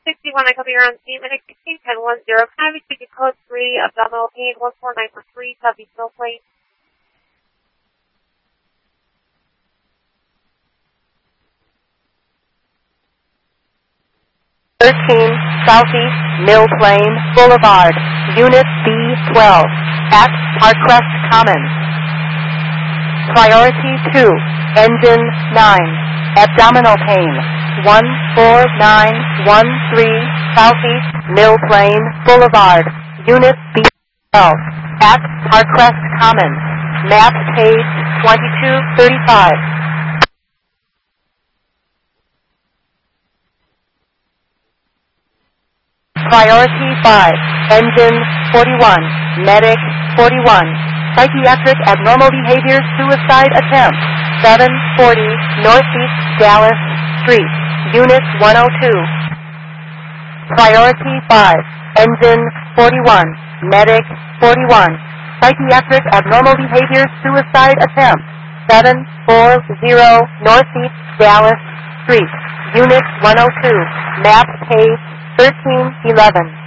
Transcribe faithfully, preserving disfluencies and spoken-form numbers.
sixty-one, I copy around scene. Medic sixteen ten one zero. Can I be speaking code three, abdominal pain, one four nine four three, Southeast Mill Plain? thirteen, Southeast Mill Plain Boulevard, Unit B twelve, at Parkcrest Commons. Priority two, Engine nine, abdominal pain, one four nine one three, Southeast Mill Plain Boulevard, Unit B twelve, at Parkcrest Commons. Map page twenty-two thirty-five. Priority five, Engine forty-one, Medic forty-one, Psychiatric Abnormal Behavior Suicide Attempt, seven forty Northeast Dallas Street, Unit one oh two. Priority five, Engine forty-one, Medic forty-one, Psychiatric Abnormal Behavior Suicide Attempt, seven forty Northeast Dallas Street, Unit one oh two, Map page thirteen eleven.